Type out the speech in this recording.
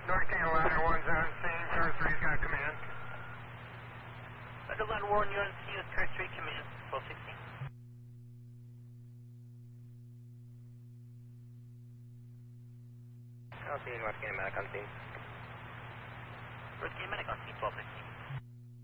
North Carolina, one's on scene, Chart 3's got command. Line 1, you're on scene with Chart 3 command, 1216. I'll see North Medic on scene. North Medic on scene, 1216.